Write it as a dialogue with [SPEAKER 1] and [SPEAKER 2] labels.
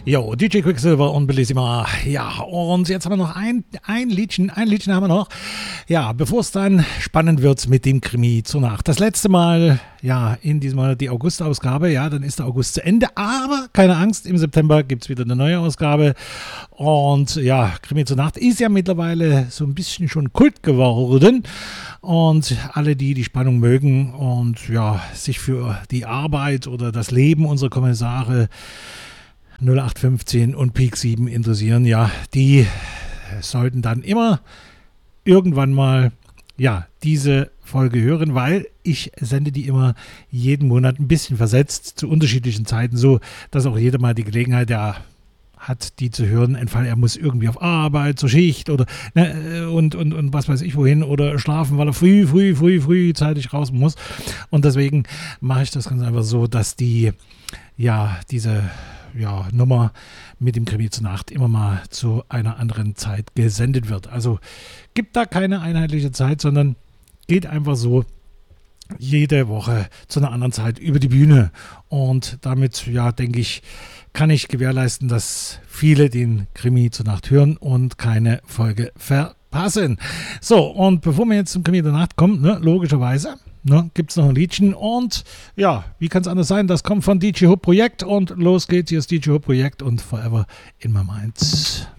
[SPEAKER 1] Jo, DJ Quicksilver und Bellissima. Ja, und jetzt haben wir noch ein Liedchen haben wir noch. Ja, bevor es dann spannend wird mit dem Krimi zur Nacht. Das letzte Mal, ja, in diesem Monat die August-Ausgabe. Ja, dann ist der August zu Ende. Aber keine Angst, im September gibt es wieder eine neue Ausgabe. Und ja, Krimi zur Nacht ist ja mittlerweile so ein bisschen schon Kult geworden. Und alle, die die Spannung mögen und ja, sich für die Arbeit oder das Leben unserer Kommissare 0815 und Peak 7 interessieren, ja, die sollten dann immer irgendwann mal, ja, diese Folge hören, weil ich sende die immer jeden Monat ein bisschen versetzt zu unterschiedlichen Zeiten, so dass auch jeder mal die Gelegenheit hat, die zu hören, entfallen er muss irgendwie auf Arbeit, zur Schicht oder und was weiß ich wohin oder schlafen, weil er frühzeitig raus muss. Und deswegen mache ich das ganz einfach so, dass diese Nummer mit dem Krimi zur Nacht immer mal zu einer anderen Zeit gesendet wird. Also gibt da keine einheitliche Zeit, sondern geht einfach so jede Woche zu einer anderen Zeit über die Bühne. Und damit, ja, denke ich, kann ich gewährleisten, dass viele den Krimi zur Nacht hören und keine Folge verpassen. So, und bevor wir jetzt zum Krimi der Nacht kommen, logischerweise, gibt es noch ein Liedchen und ja, wie kann es anders sein? Das kommt von DJ Hope Projekt und los geht's, hier ist DJ Hope Projekt und Forever in My Mind.